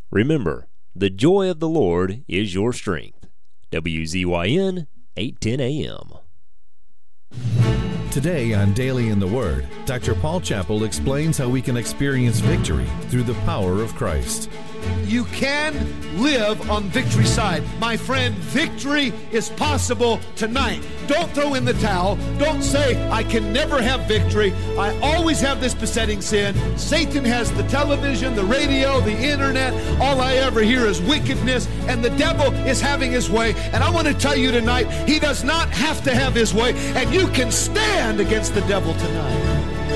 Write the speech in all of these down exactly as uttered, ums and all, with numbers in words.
Remember, the joy of the Lord is your strength. W Z Y N, eight ten A M. Today on Daily in the Word, Doctor Paul Chappell explains how we can experience victory through the power of Christ. You can live on victory's side. My friend, victory is possible tonight. Don't throw in the towel. Don't say, I can never have victory. I always have this besetting sin. Satan has the television, the radio, the internet. All I ever hear is wickedness, and the devil is having his way. And I want to tell you tonight, he does not have to have his way, and you can stand against the devil tonight.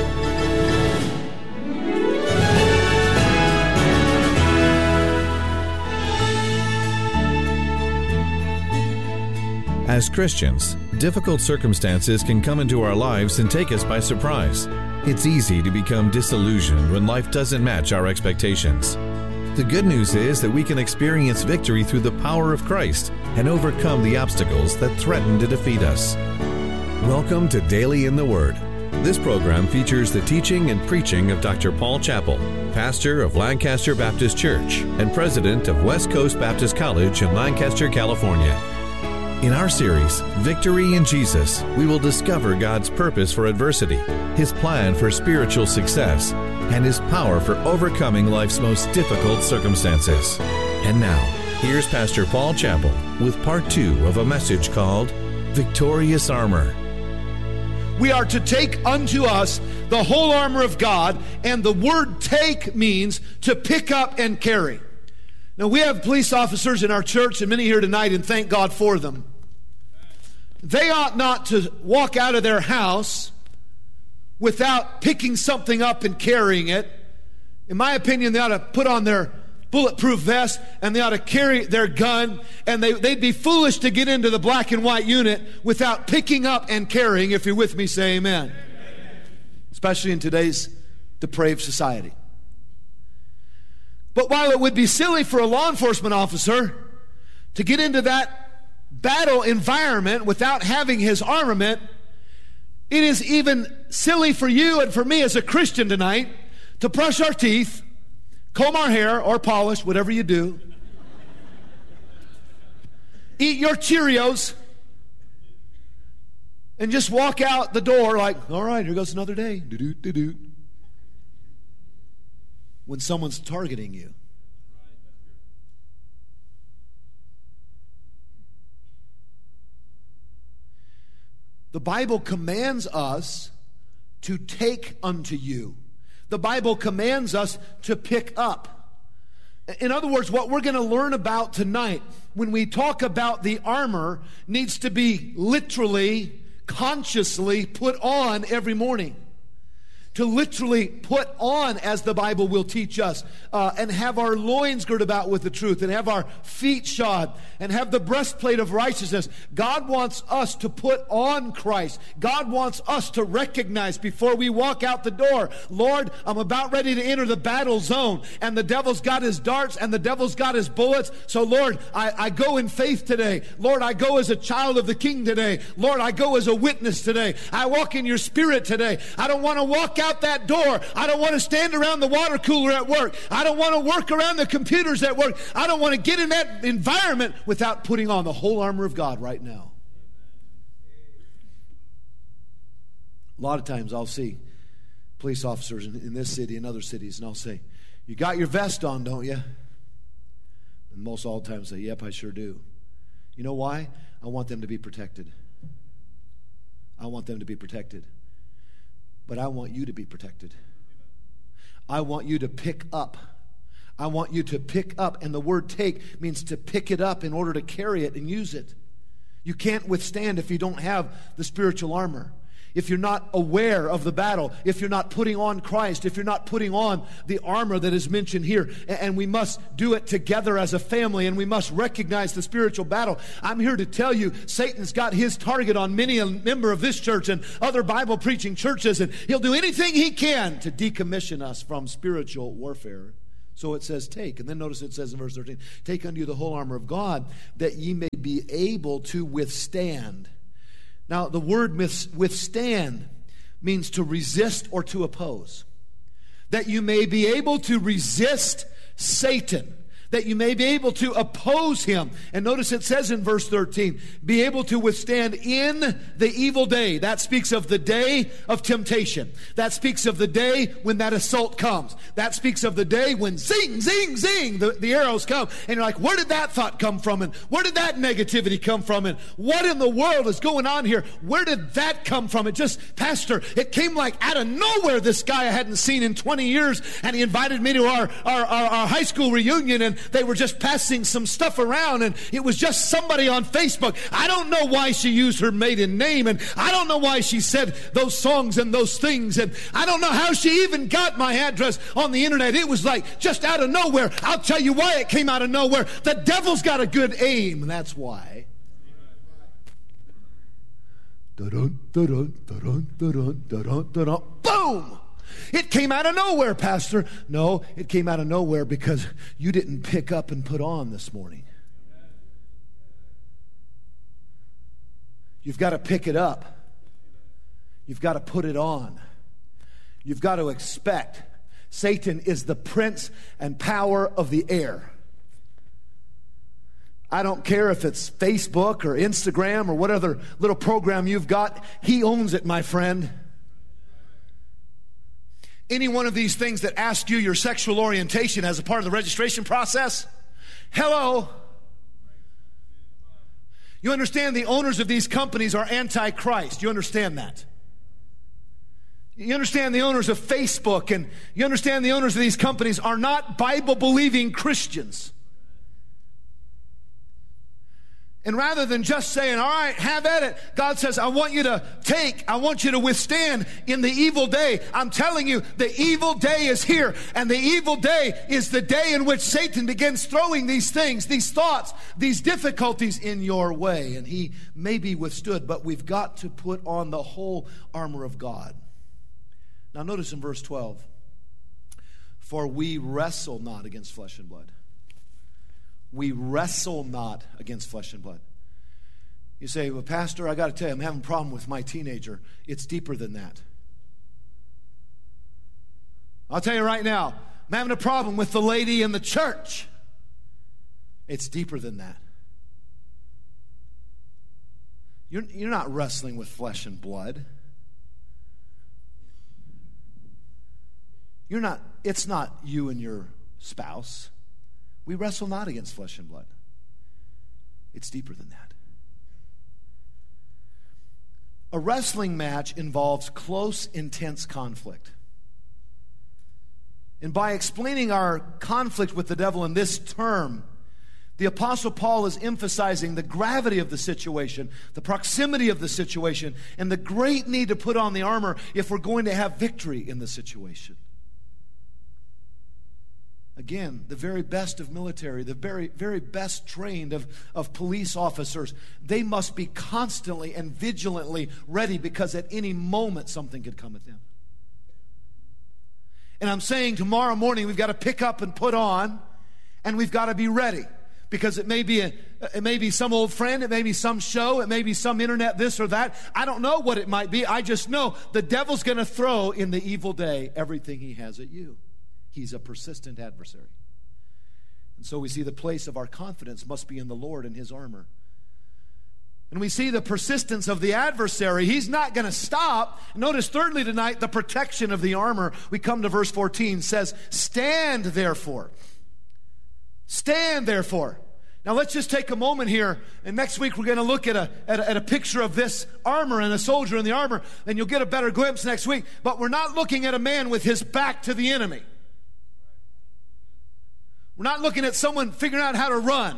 As Christians, difficult circumstances can come into our lives and take us by surprise. It's easy to become disillusioned when life doesn't match our expectations. The good news is that we can experience victory through the power of Christ and overcome the obstacles that threaten to defeat us. Welcome to Daily in the Word. This program features the teaching and preaching of Doctor Paul Chappell, pastor of Lancaster Baptist Church and president of West Coast Baptist College in Lancaster, California. In our series, Victory in Jesus, we will discover God's purpose for adversity, His plan for spiritual success, and His power for overcoming life's most difficult circumstances. And now, here's Pastor Paul Chappell with part two of a message called Victorious Armor. We are to take unto us the whole armor of God, and the word take means to pick up and carry. Now, we have police officers in our church, and many here tonight, and thank God for them. They ought not to walk out of their house without picking something up and carrying it. In my opinion, they ought to put on their bulletproof vest, and they ought to carry their gun, and they, they'd be foolish to get into the black and white unit without picking up and carrying. If you're with me, say amen. Amen. Especially in today's depraved society. But while it would be silly for a law enforcement officer to get into that battle environment without having his armament, it is even silly for you and for me as a Christian tonight to brush our teeth, comb our hair, or polish, whatever you do, eat your Cheerios, and just walk out the door like, all right, here goes another day. Do-do, do-do. When someone's targeting you. The Bible commands us to take unto you. The Bible commands us to pick up. In other words, what we're going to learn about tonight, when we talk about the armor, needs to be literally, consciously put on every morning. To literally put on, as the Bible will teach us, uh, and have our loins girt about with the truth, and have our feet shod, and have the breastplate of righteousness. God wants us to put on Christ. God wants us to recognize before we walk out the door, Lord, I'm about ready to enter the battle zone, and the devil's got his darts, and the devil's got his bullets. So Lord, I, I go in faith today. Lord, I go as a child of the King today. Lord, I go as a witness today. I walk in your spirit today. I don't want to walk out that door. I don't want to stand around the water cooler at work. I don't want to work around the computers at work. I don't want to get in that environment without putting on the whole armor of God right now. A lot of times I'll see police officers in, in this city and other cities, and I'll say, you got your vest on, don't you? And most all the time say, yep, I sure do. You know why? I want them to be protected. I want them to be protected. But I want you to be protected. I want you to pick up. I want you to pick up. And the word take means to pick it up in order to carry it and use it. You can't withstand if you don't have the spiritual armor. If you're not aware of the battle, if you're not putting on Christ, if you're not putting on the armor that is mentioned here, and we must do it together as a family, and we must recognize the spiritual battle. I'm here to tell you, Satan's got his target on many a member of this church and other Bible preaching churches, and he'll do anything he can to decommission us from spiritual warfare. So it says take, and then notice it says in verse thirteen, take unto you the whole armor of God, that ye may be able to withstand. Now, the word withstand means to resist or to oppose. That you may be able to resist Satan. that you may be able to oppose him. And notice it says in verse thirteen, be able to withstand in the evil day. That speaks of the day of temptation. That speaks of the day when that assault comes. That speaks of the day when zing, zing, zing, the, the arrows come. And you're like, where did that thought come from? And where did that negativity come from? And what in the world is going on here? Where did that come from? It just, Pastor, it came like out of nowhere. This guy I hadn't seen in twenty years, and he invited me to our, our, our, our high school reunion, and they were just passing some stuff around, and it was just somebody on Facebook. I don't know why she used her maiden name, and I don't know why she said those songs and those things, and I don't know how she even got my address on the internet. It was like just out of nowhere. I'll tell you why it came out of nowhere. The devil's got a good aim, and that's why. Dun, dun, dun, dun, dun, dun, boom! It came out of nowhere, Pastor. No, it came out of nowhere because you didn't pick up and put on this morning. You've got to pick it up. You've got to put it on. You've got to expect. Satan is the prince and power of the air. I don't care if it's Facebook or Instagram or what other little program you've got. He owns it, my friend. Any one of these things that ask you your sexual orientation as a part of the registration process, hello. You understand the owners of these companies are anti-Christ. You understand that? You understand the owners of Facebook, and you understand the owners of these companies are not Bible-believing Christians. And rather than just saying, all right, have at it, God says, I want you to take, I want you to withstand in the evil day. I'm telling you, the evil day is here. And the evil day is the day in which Satan begins throwing these things, these thoughts, these difficulties in your way. And he may be withstood, but we've got to put on the whole armor of God. Now notice in verse twelve, for we wrestle not against flesh and blood. We wrestle not against flesh and blood. You say, well, Pastor, I got to tell you, I'm having a problem with my teenager. It's deeper than that. I'll tell you right now, I'm having a problem with the lady in the church. It's deeper than that. You're, you're not wrestling with flesh and blood. You're not, it's not you and your spouse. We wrestle not against flesh and blood. It's deeper than that. A wrestling match involves close, intense conflict. And by explaining our conflict with the devil in this term, the Apostle Paul is emphasizing the gravity of the situation, the proximity of the situation, and the great need to put on the armor if we're going to have victory in the situation. Again, the very best of military, the very, very best trained of, of police officers, they must be constantly and vigilantly ready because at any moment something could come at them. And I'm saying tomorrow morning we've got to pick up and put on, and we've got to be ready. Because it may be a, it may be some old friend, it may be some show, it may be some internet this or that. I don't know what it might be. I just know the devil's going to throw in the evil day everything he has at you. He's a persistent adversary. And so we see the place of our confidence must be in the Lord and his armor. And we see the persistence of the adversary. He's not going to stop. Notice thirdly tonight, the protection of the armor. We come to verse fourteen, says, stand therefore. Stand therefore. Now let's just take a moment here, and next week we're going to look at a, at a, at a picture of this armor and a soldier in the armor, and you'll get a better glimpse next week. But we're not looking at a man with his back to the enemy. We're not looking at someone figuring out how to run.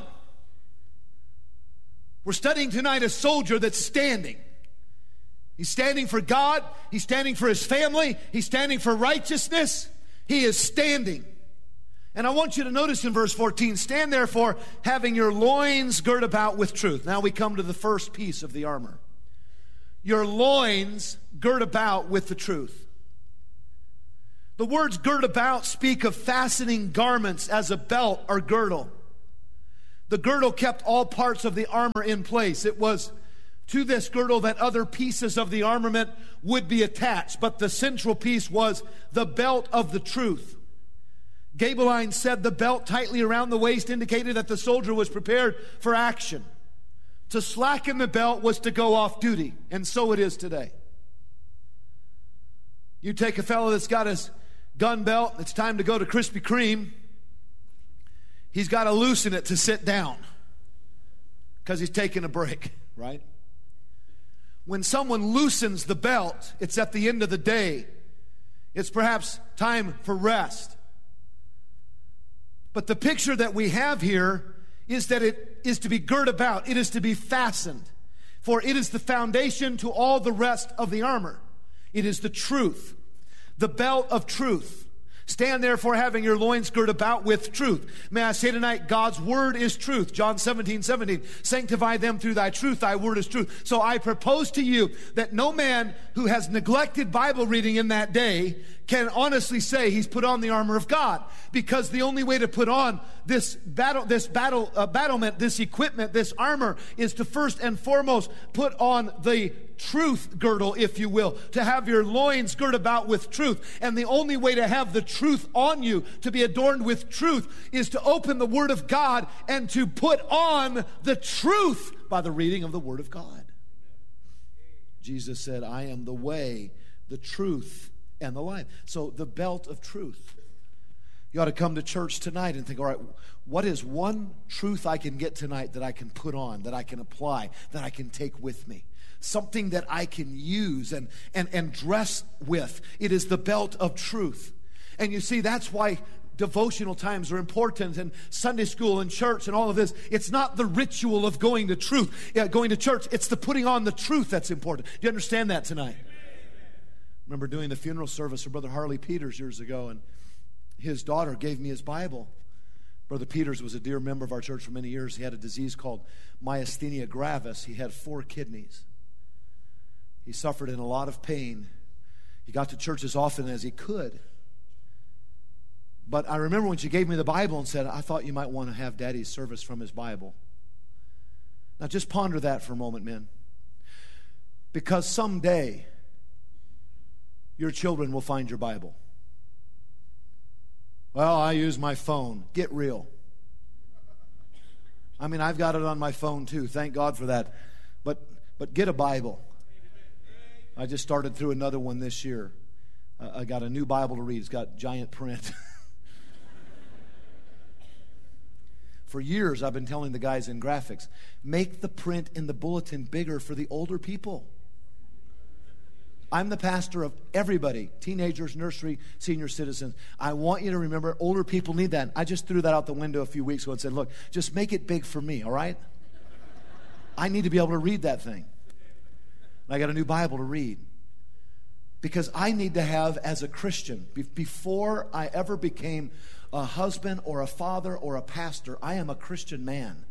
We're studying tonight a soldier that's standing. He's standing for God. He's standing for his family. He's standing for righteousness. He is standing. And I want you to notice in verse fourteen, stand therefore, having your loins girt about with truth. Now we come to the first piece of the armor. Your loins girt about with the truth. The words girt about speak of fastening garments as a belt or girdle. The girdle kept all parts of the armor in place. It was to this girdle that other pieces of the armament would be attached, but the central piece was the belt of the truth. Gabeline said the belt tightly around the waist indicated that the soldier was prepared for action. To slacken the belt was to go off duty, and so it is today. You take a fellow that's got his gun belt, it's time to go to Krispy Kreme, he's got to loosen it to sit down because he's taking a break, right? When someone loosens the belt, it's at the end of the day. It's perhaps time for rest. But the picture that we have here is that it is to be girt about. It is to be fastened. For it is the foundation to all the rest of the armor. It is the truth, the belt of truth. Stand therefore having your loins girt about with truth. May I say tonight, God's word is truth. John seventeen, seventeen. Sanctify them through thy truth. Thy word is truth. So I propose to you that no man who has neglected Bible reading in that day can honestly say he's put on the armor of God. Because the only way to put on this battle, this battle, uh, battlement, this equipment, this armor is to first and foremost put on the truth girdle, if you will, to have your loins girt about with truth. And the only way to have the truth on you, to be adorned with truth, is to open the Word of God and to put on the truth by the reading of the Word of God. Jesus said, I am the way, the truth, and the life. So the belt of truth. You ought to come to church tonight and think, all right, what is one truth I can get tonight that I can put on, that I can apply, that I can take with me? Something that I can use and, and, and dress with. It is the belt of truth. And you see, that's why devotional times are important, and Sunday school and church and all of this. It's not the ritual of going to truth, yeah, going to church. It's the putting on the truth that's important. Do you understand that tonight? I remember doing the funeral service for Brother Harley Peters years ago, and his daughter gave me his Bible. Brother Peters was a dear member of our church for many years. He had a disease called myasthenia gravis. He had four kidneys. He suffered in a lot of pain. He got to church as often as he could. But I remember when she gave me the Bible and said, I thought you might want to have Daddy's service from his Bible. Now just ponder that for a moment, men. Because someday your children will find your Bible. Well, I use my phone. Get real. I mean, I've got it on my phone too. Thank God for that. But but get a Bible. I just started through another one this year. Uh, I got a new Bible to read. It's got giant print. For years, I've been telling the guys in graphics, make the print in the bulletin bigger for the older people. I'm the pastor of everybody, teenagers, nursery, senior citizens. I want you to remember, older people need that. I just threw that out the window a few weeks ago and said, look, just make it big for me, all right? I need to be able to read that thing. I got a new Bible to read. Because I need to have, as a Christian, be- before I ever became a husband or a father or a pastor, I am a Christian man.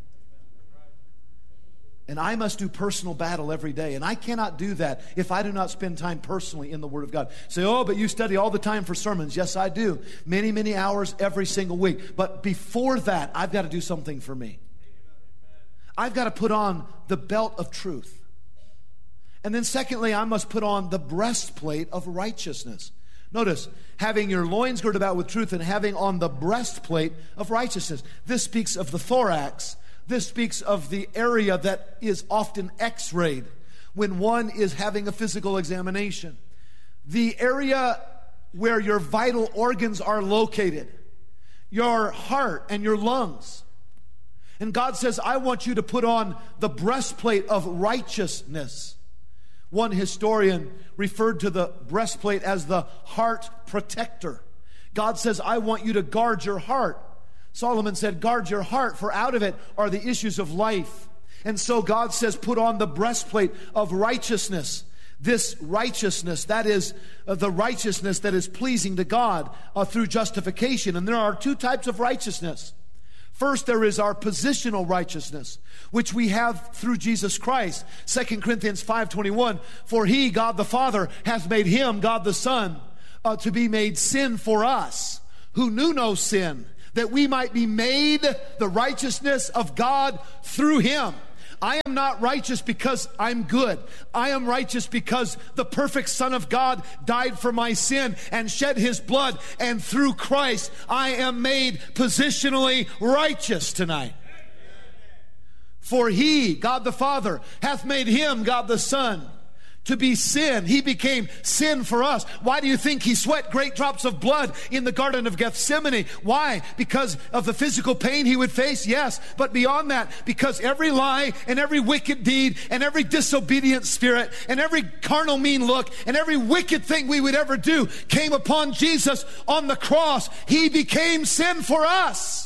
And I must do personal battle every day. And I cannot do that if I do not spend time personally in the Word of God. Say, oh, but you study all the time for sermons. Yes, I do. Many, many hours every single week. But before that, I've got to do something for me. I've got to put on the belt of truth. And then secondly, I must put on the breastplate of righteousness. Notice, having your loins girded about with truth and having on the breastplate of righteousness. This speaks of the thorax. This speaks of the area that is often x-rayed when one is having a physical examination. The area where your vital organs are located. Your heart and your lungs. And God says, I want you to put on the breastplate of righteousness. One historian referred to the breastplate as the heart protector. God says, I want you to guard your heart. Solomon said, guard your heart, for out of it are the issues of life. And so God says, put on the breastplate of righteousness. This righteousness, that is uh, the righteousness that is pleasing to God uh, through justification. And there are two types of righteousness. First, there is our positional righteousness, which we have through Jesus Christ. Second Corinthians five twenty-one, for he, God the Father, hath made him, God the Son, uh, to be made sin for us, who knew no sin, that we might be made the righteousness of God through him. I am not righteous because I'm good. I am righteous because the perfect Son of God died for my sin and shed his blood. And through Christ, I am made positionally righteous tonight. For he, God the Father, hath made him, God the Son, to be sin. He became sin for us. Why do you think he sweat great drops of blood in the Garden of Gethsemane? Why? Because of the physical pain he would face? Yes. But beyond that, because every lie and every wicked deed and every disobedient spirit and every carnal mean look and every wicked thing we would ever do came upon Jesus on the cross. He became sin for us.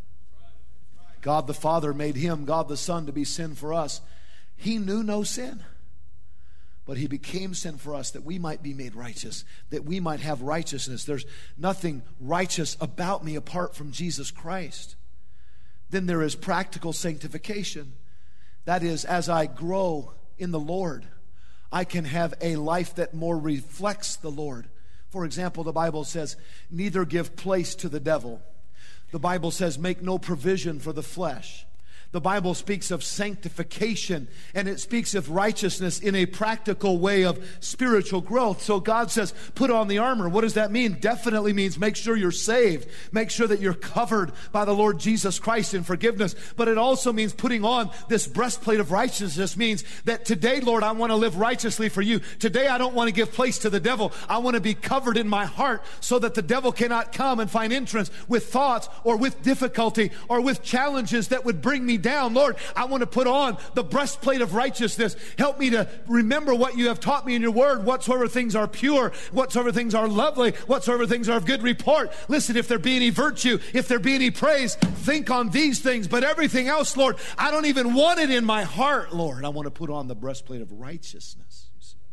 God the Father made him, God the Son, to be sin for us. He knew no sin. But he became sin for us that we might be made righteous, that we might have righteousness. There's nothing righteous about me apart from Jesus Christ. Then there is practical sanctification. That is, as I grow in the Lord, I can have a life that more reflects the Lord. For example, the Bible says, neither give place to the devil. The Bible says, make no provision for the flesh. The Bible speaks of sanctification, and it speaks of righteousness in a practical way of spiritual growth. So God says, put on the armor. What does that mean? Definitely means make sure you're saved. Make sure that you're covered by the Lord Jesus Christ in forgiveness. But it also means putting on this breastplate of righteousness means that today, Lord, I want to live righteously for you. Today, I don't want to give place to the devil. I want to be covered in my heart so that the devil cannot come and find entrance with thoughts or with difficulty or with challenges that would bring me down. Lord, I want to put on the breastplate of righteousness. Help me to remember what you have taught me in your word. Whatsoever things are pure, whatsoever things are lovely, whatsoever things are of good report. Listen, if there be any virtue, if there be any praise, think on these things. But everything else, Lord, I don't even want it in my heart, Lord. I want to put on the breastplate of righteousness. You see.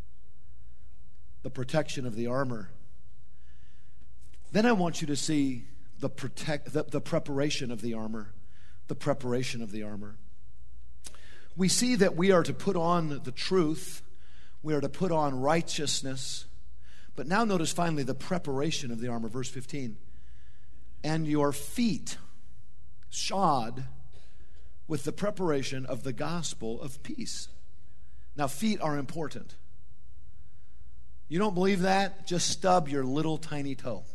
The protection of the armor. Then I want you to see the protect the, the preparation of the armor. The preparation of the armor. We see that we are to put on the truth. We are to put on righteousness. But now notice finally the preparation of the armor. Verse fifteen. And your feet shod with the preparation of the gospel of peace. Now feet are important. You don't believe that? Just stub your little tiny toe.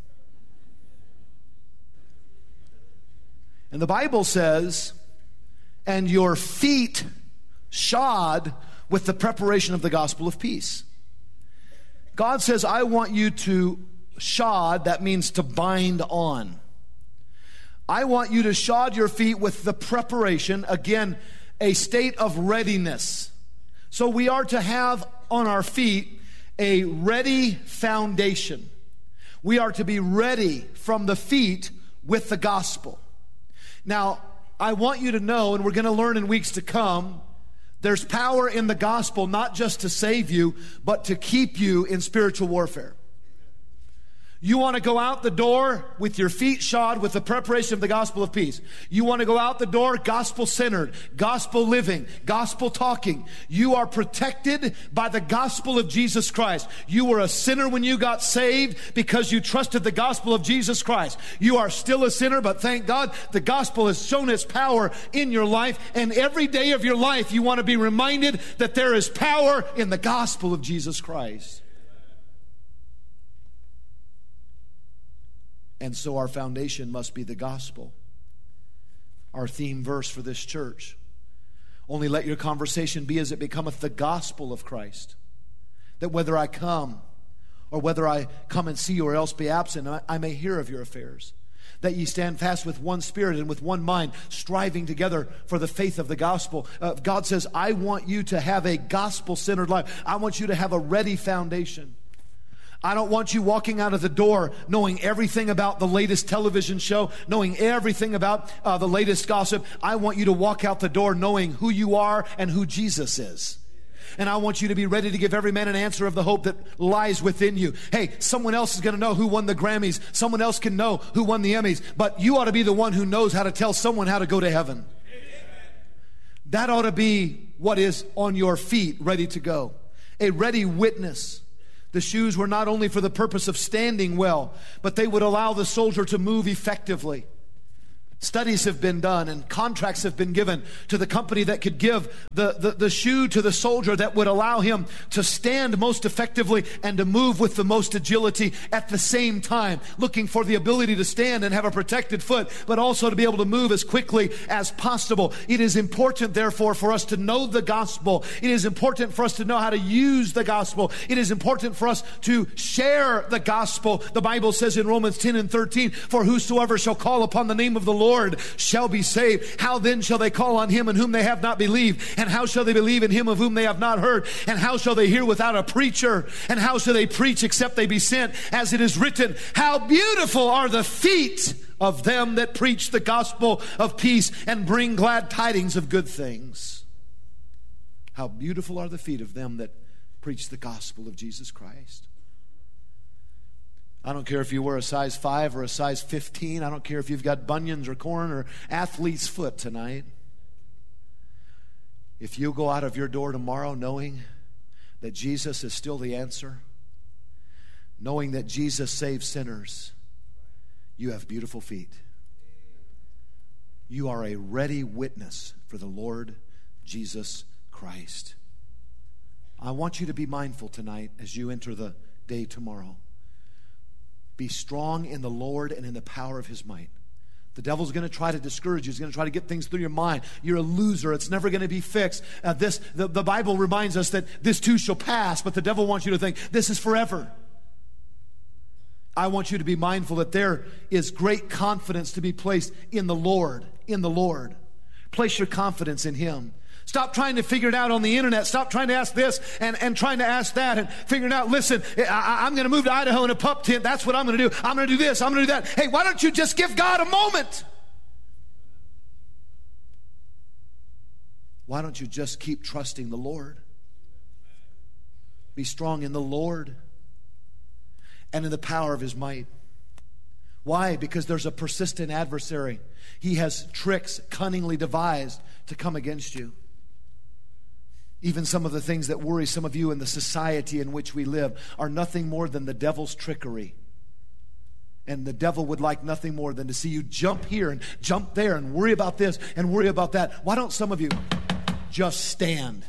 And the Bible says, and your feet shod with the preparation of the gospel of peace. God says, I want you to shod, that means to bind on. I want you to shod your feet with the preparation, again, a state of readiness. So we are to have on our feet a ready foundation. We are to be ready from the feet with the gospel. Now, I want you to know, and we're going to learn in weeks to come, there's power in the gospel not just to save you, but to keep you in spiritual warfare. You want to go out the door with your feet shod with the preparation of the gospel of peace. You want to go out the door gospel-centered, gospel living, gospel talking. You are protected by the gospel of Jesus Christ. You were a sinner when you got saved because you trusted the gospel of Jesus Christ. You are still a sinner, but thank God the gospel has shown its power in your life. And every day of your life, you want to be reminded that there is power in the gospel of Jesus Christ. And so our foundation must be the gospel. Our theme verse for this church. Only let your conversation be as it becometh the gospel of Christ. That whether I come or whether I come and see you or else be absent, I, I may hear of your affairs. That ye stand fast with one spirit and with one mind, striving together for the faith of the gospel. Uh, God says, I want you to have a gospel-centered life. I want you to have a ready foundation. I don't want you walking out of the door knowing everything about the latest television show, knowing everything about uh, the latest gossip. I want you to walk out the door knowing who you are and who Jesus is. And I want you to be ready to give every man an answer of the hope that lies within you. Hey, someone else is going to know who won the Grammys. Someone else can know who won the Emmys. But you ought to be the one who knows how to tell someone how to go to heaven. That ought to be what is on your feet, ready to go. A ready witness. The shoes were not only for the purpose of standing well, but they would allow the soldier to move effectively. Studies have been done and contracts have been given to the company that could give the, the, the shoe to the soldier that would allow him to stand most effectively and to move with the most agility at the same time, looking for the ability to stand and have a protected foot, but also to be able to move as quickly as possible. It is important, therefore, for us to know the gospel. It is important for us to know how to use the gospel. It is important for us to share the gospel. The Bible says in Romans ten and thirteen, for whosoever shall call upon the name of the Lord Lord shall be saved. How then shall they call on him in whom they have not believed? And how shall they believe in him of whom they have not heard? And how shall they hear without a preacher? And how shall they preach except they be sent? As it is written, how beautiful are the feet of them that preach the gospel of peace and bring glad tidings of good things. How beautiful are the feet of them that preach the gospel of Jesus Christ. I don't care if you wear a size five or a size fifteen. I don't care if you've got bunions or corn or athlete's foot tonight. If you go out of your door tomorrow knowing that Jesus is still the answer, knowing that Jesus saves sinners, you have beautiful feet. You are a ready witness for the Lord Jesus Christ. I want you to be mindful tonight as you enter the day tomorrow. Be strong in the Lord and in the power of his might. The devil's going to try to discourage you. He's going to try to get things through your mind. You're a loser. It's never going to be fixed. Uh, this, the, the Bible reminds us that this too shall pass, but the devil wants you to think this is forever. I want you to be mindful that there is great confidence to be placed in the Lord, in the Lord. Place your confidence in him. Stop trying to figure it out on the internet. Stop trying to ask this and, and trying to ask that and figuring out, listen, I, I'm going to move to Idaho in a pup tent. That's what I'm going to do. I'm going to do this. I'm going to do that. Hey, why don't you just give God a moment? Why don't you just keep trusting the Lord? Be strong in the Lord and in the power of his might. Why? Because there's a persistent adversary. He has tricks cunningly devised to come against you. Even some of the things that worry some of you in the society in which we live are nothing more than the devil's trickery. And the devil would like nothing more than to see you jump here and jump there and worry about this and worry about that. Why don't some of you just stand?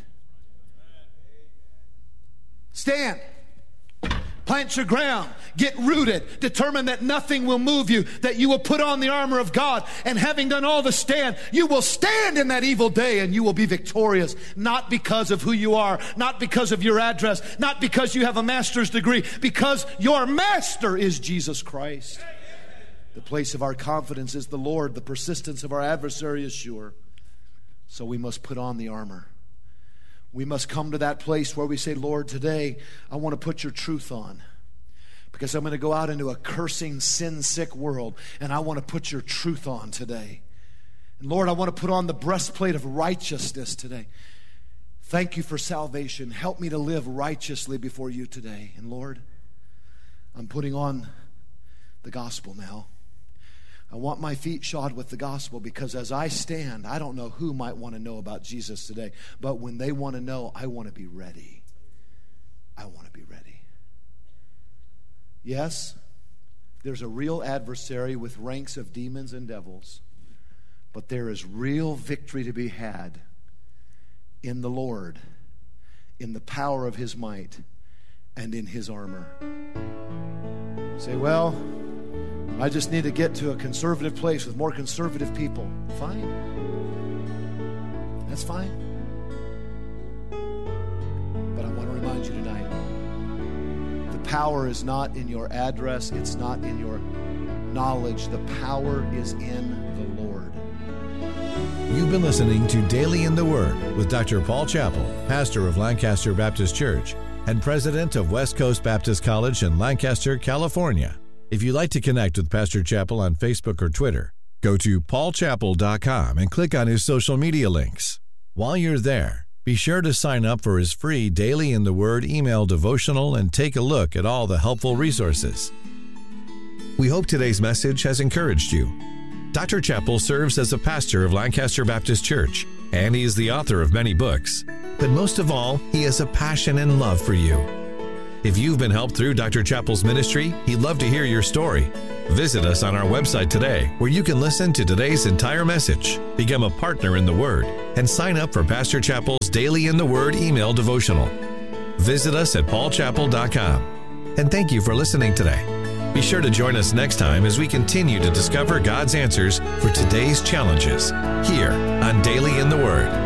Stand. Plant your ground. Get rooted. Determine that nothing will move you. That you will put on the armor of God. And having done all to stand, you will stand in that evil day and you will be victorious. Not because of who you are. Not because of your address. Not because you have a master's degree. Because your master is Jesus Christ. The place of our confidence is the Lord. The persistence of our adversary is sure. So we must put on the armor. We must come to that place where we say, Lord, today I want to put your truth on. Because I'm going to go out into a cursing, sin-sick world, and I want to put your truth on today. And Lord, I want to put on the breastplate of righteousness today. Thank you for salvation. Help me to live righteously before you today. And Lord, I'm putting on the gospel now. I want my feet shod with the gospel because as I stand, I don't know who might want to know about Jesus today. But when they want to know, I want to be ready. I want to be ready. Yes, there's a real adversary with ranks of demons and devils. But there is real victory to be had in the Lord, in the power of his might, and in his armor. Say, well, I just need to get to a conservative place with more conservative people. Fine. That's fine. But I want to remind you tonight, the power is not in your address. It's not in your knowledge. The power is in the Lord. You've been listening to Daily in the Word with Doctor Paul Chappell, pastor of Lancaster Baptist Church and president of West Coast Baptist College in Lancaster, California. If you'd like to connect with Pastor Chappell on Facebook or Twitter, go to paul chappell dot com and click on his social media links. While you're there, be sure to sign up for his free Daily in the Word email devotional and take a look at all the helpful resources. We hope today's message has encouraged you. Doctor Chappell serves as a pastor of Lancaster Baptist Church, and he is the author of many books. But most of all, he has a passion and love for you. If you've been helped through Doctor Chappell's ministry, he'd love to hear your story. Visit us on our website today, where you can listen to today's entire message, become a partner in the Word, and sign up for Pastor Chappell's Daily in the Word email devotional. Visit us at paul chappell dot com. And thank you for listening today. Be sure to join us next time as we continue to discover God's answers for today's challenges here on Daily in the Word.